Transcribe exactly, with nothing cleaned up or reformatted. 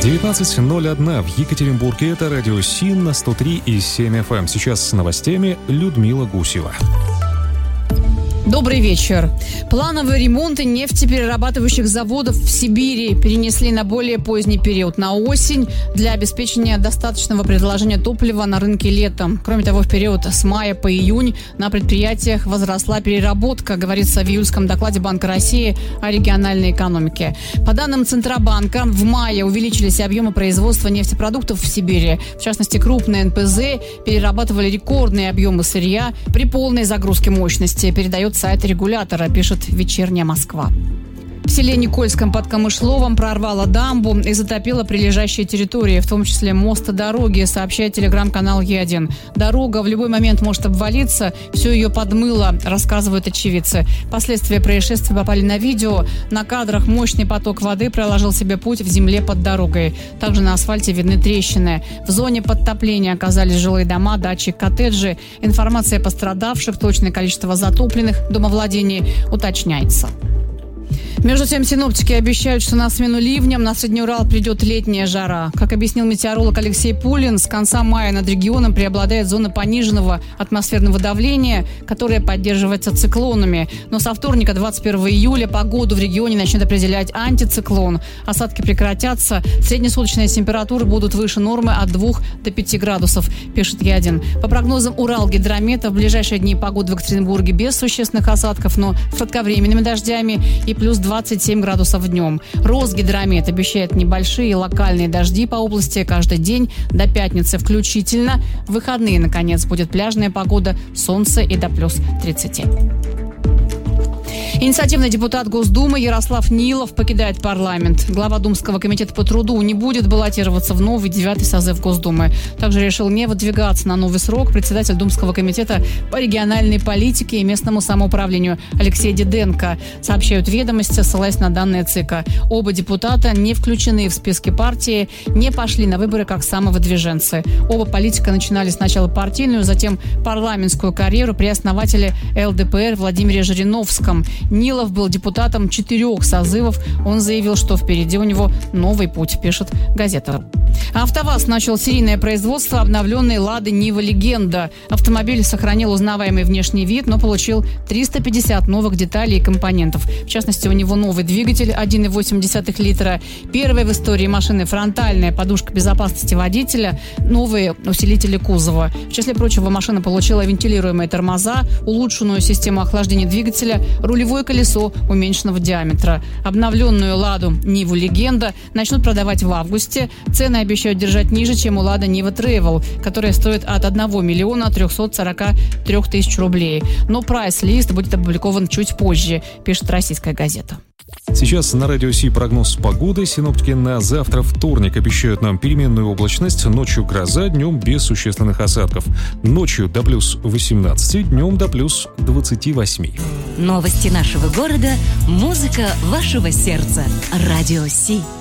девятнадцать ноль один в Екатеринбурге. Это радио СИН на сто три и семь эф эм. Сейчас с новостями Людмила Гусева. Добрый вечер. Плановые ремонты нефтеперерабатывающих заводов в Сибири перенесли на более поздний период, на осень, для обеспечения достаточного предложения топлива на рынке летом. Кроме того, в период с мая по июнь на предприятиях возросла переработка, говорится в июльском докладе Банка России о региональной экономике. По данным Центробанка, в мае увеличились объемы производства нефтепродуктов в Сибири. В частности, крупные эн пэ зэ перерабатывали рекордные объемы сырья при полной загрузке мощности, передает сайт регулятора, пишет «Вечерняя Москва». В селе Никольском под Камышловом прорвало дамбу и затопило прилежащие территории, в том числе мост и дороги, сообщает телеграм-канал Е один. Дорога в любой момент может обвалиться, все ее подмыло, рассказывают очевидцы. Последствия происшествия попали на видео. На кадрах мощный поток воды проложил себе путь в земле под дорогой. Также на асфальте видны трещины. В зоне подтопления оказались жилые дома, дачи, коттеджи. Информация о пострадавших, точное количество затопленных домовладений уточняется. Между тем, синоптики обещают, что на смену ливням на Средний Урал придет летняя жара. Как объяснил метеоролог Алексей Пулин, с конца мая над регионом преобладает зона пониженного атмосферного давления, которая поддерживается циклонами. Но со вторника, двадцать первого июля, погоду в регионе начнет определять антициклон. Осадки прекратятся. Среднесуточные температуры будут выше нормы от двух до пяти градусов, пишет Е один. По прогнозам Уралгидромета, в ближайшие дни погода в Екатеринбурге без существенных осадков, но с кратковременными дождями и плюс двадцать семь градусов днем. Росгидромет обещает небольшие локальные дожди по области каждый день до пятницы включительно. В выходные, наконец, будет пляжная погода, солнце и до плюс тридцати. Инициативный депутат Госдумы Ярослав Нилов покидает парламент. Глава Думского комитета по труду не будет баллотироваться в новый девятый созыв Госдумы. Также решил не выдвигаться на новый срок председатель Думского комитета по региональной политике и местному самоуправлению Алексей Диденко, сообщают «Ведомости», ссылаясь на данные ЦИКа. Оба депутата не включены в списки партии, не пошли на выборы как самовыдвиженцы. Оба политика начинали сначала партийную, затем парламентскую карьеру при основателе эл дэ пэ эр Владимире Жириновском. Нилов был депутатом четырех созывов. Он заявил, что впереди у него новый путь, пишет газета. АвтоВАЗ начал серийное производство обновленной «Лады Нива Легенда». Автомобиль сохранил узнаваемый внешний вид, но получил триста пятьдесят новых деталей и компонентов. В частности, у него новый двигатель один и восемь десятых литра, первая в истории машины фронтальная подушка безопасности водителя, новые усилители кузова. В числе прочего, машина получила вентилируемые тормоза, улучшенную систему охлаждения двигателя, рулевое колесо уменьшенного диаметра. Обновленную «Ладу Ниву Легенда» начнут продавать в августе. Цены обещают держать ниже, чем у «Лада Нива Тревел», которая стоит от одного миллиона трехсот сорока трёх тысяч рублей. Но прайс-лист будет опубликован чуть позже, пишет «Российская газета». Сейчас на радио Си прогноз погоды. Синоптики на завтра, вторник, обещают нам переменную облачность. Ночью гроза, днем без существенных осадков. Ночью до плюс восемнадцати, днем до плюс двадцати восьми. Новости нашего города, музыка вашего сердца. Радио Си.